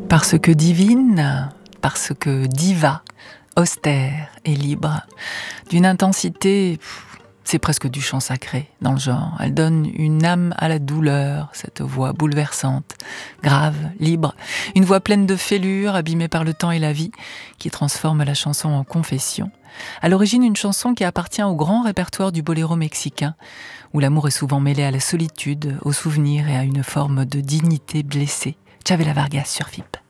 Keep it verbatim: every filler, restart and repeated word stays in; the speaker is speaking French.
Parce que divine, parce que diva, austère et libre, d'une intensité, pff, c'est presque du chant sacré dans le genre. Elle donne une âme à la douleur, cette voix bouleversante, grave, libre, une voix pleine de fêlures, abîmée par le temps et la vie, qui transforme la chanson en confession. À l'origine, une chanson qui appartient au grand répertoire du boléro mexicain, où l'amour est souvent mêlé à la solitude, au souvenir et à une forme de dignité blessée. Chavela Vargas sur F I P.